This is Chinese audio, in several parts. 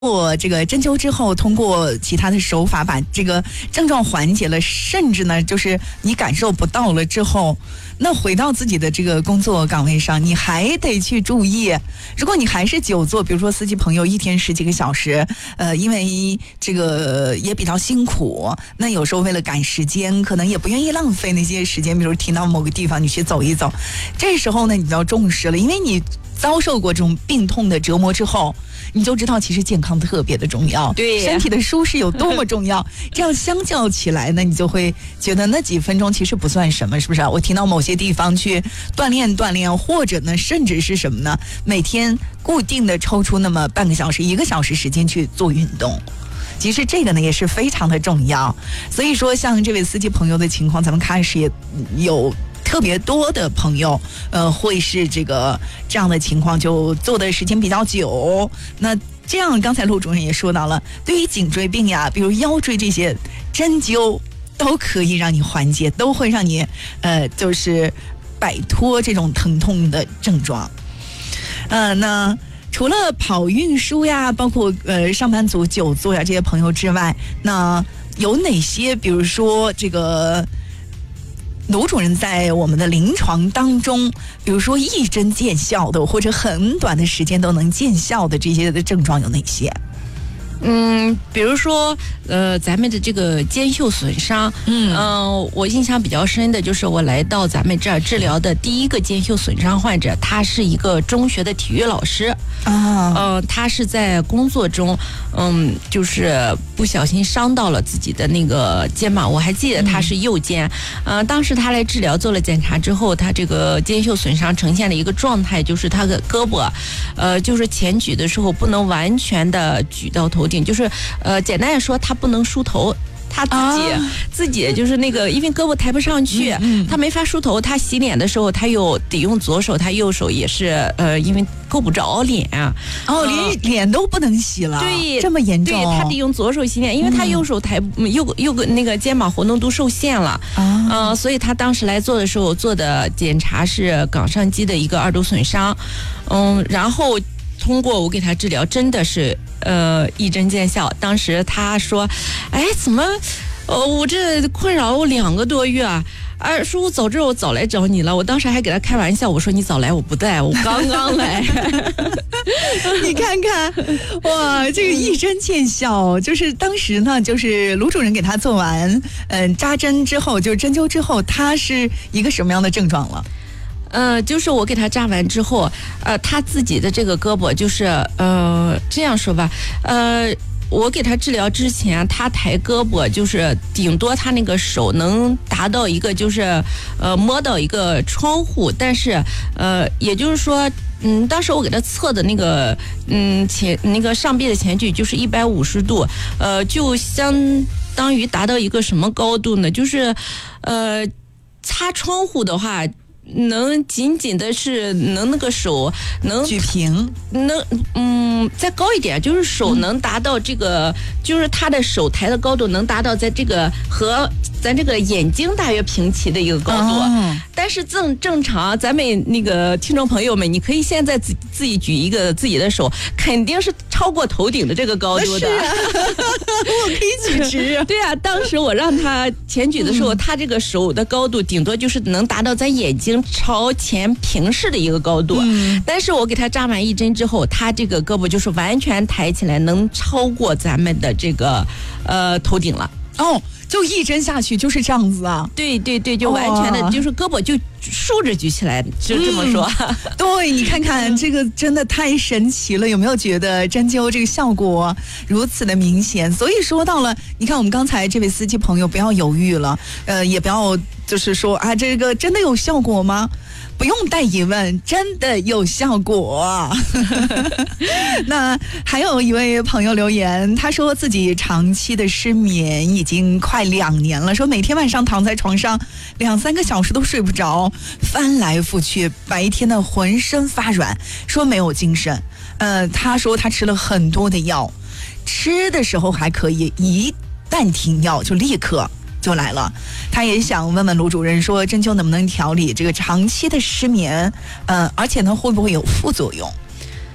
过这个针灸之后，通过其他的手法把这个症状缓解了，甚至呢，就是你感受不到了之后，那回到自己的这个工作岗位上，你还得去注意。如果你还是久坐，比如说司机朋友一天10几个小时，因为这个也比较辛苦，那有时候为了赶时间，可能也不愿意浪费那些时间，比如停到某个地方你去走一走，这时候呢，你就要重视了，因为你遭受过这种病痛的折磨之后，你就知道其实健康特别的重要， 对， 身体的舒适有多么重要。这样相较起来呢，你就会觉得那几分钟其实不算什么，是不是啊？我停到某些地方去锻炼锻炼，或者呢，甚至是什么呢？每天固定的抽出那么半个小时、1个小时时间去做运动。其实这个呢也是非常的重要。所以说，像这位司机朋友的情况，咱们开始也有特别多的朋友，会是这样的情况，就做的时间比较久。那这样，刚才陆主任也说到了，对于颈椎病呀，比如腰椎这些，针灸都可以让你缓解，都会让你就是摆脱这种疼痛的症状。那除了跑运输呀，包括上班族久坐呀这些朋友之外，那有哪些，比如说这个卢主任在我们的临床当中，比如说一针见效的，或者很短的时间都能见效的这些的症状有哪些？ 比如说，咱们的这个肩袖损伤，我印象比较深的就是我来到咱们这儿治疗的第一个肩袖损伤患者，他是一个中学的体育老师他是在工作中，就是不小心伤到了自己的那个肩膀，我还记得他是右肩，当时他来治疗做了检查之后，他这个肩袖损伤呈现了一个状态，就是他的胳膊，就是前举的时候不能完全的举到头顶，就是简单的说，他不能梳头。他自己就是那个，因为胳膊抬不上去，他没法梳头。他洗脸的时候，他又得用左手，他右手也是因为够不着脸啊。 连脸都不能洗了， 对， 这么严重。 对，他得用左手洗脸，因为他右手右那个肩膀活动度受限了。所以他当时来做的时候做的检查是冈上肌的一个2度损伤。然后通过我给他治疗，真的是一针见效。当时他说：“哎，怎么，我这困扰我2个多月啊！说我早知道我早来找你了。”我当时还给他开玩笑，我说：“你早来我不带，我刚刚来。” 你看看，哇，这个一针见效，就是当时呢，就是卢主任给他做完扎针之后，就针灸之后，他是一个什么样的症状了？ 就是我给他扎完之后，他自己的这个胳膊就是这样说吧，我给他治疗之前，他抬胳膊就是顶多他那个手能达到一个就是摸到一个窗户，但是也就是说，当时我给他测的那个那个上臂的前举就是150度，就相当于达到一个什么高度呢？就是擦窗户的话。能紧紧的是能那个手能举平， 能再高一点，就是手能达到这个，就是他的手抬的高度能达到在这个和咱这个眼睛大约平齐的一个高度。但是正常，咱们那个听众朋友们，你可以现在自己举一个自己的手，肯定是超过头顶的这个高度的。 我可以举直。 对啊，当时我让他前举的时候，他这个手的高度顶多就是能达到咱眼睛朝前平视的一个高度。但是我给他扎完一针之后，他这个胳膊就是完全抬起来，能超过咱们的这个头顶了。 就一针下去就是这样子啊？ 对，就完全的就是胳膊就竖着举起来，就这么说。 对，你看看这个真的太神奇了，有没有觉得针灸这个效果如此的明显？所以说到了，你看我们刚才这位司机朋友不要犹豫了，也不要就是说啊，这个真的有效果吗？不用带疑问，真的有效果。那还有一位朋友留言，他说自己长期的失眠已经快2年了，说每天晚上躺在床上2、3个小时都睡不着，翻来覆去，白天的浑身发软，说没有精神。他说他吃了很多的药，吃的时候还可以，一旦停药就立刻就来了。他也想问问卢主任，说针灸能不能调理这个长期的失眠，而且呢会不会有副作用？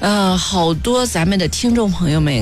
好多咱们的听众朋友们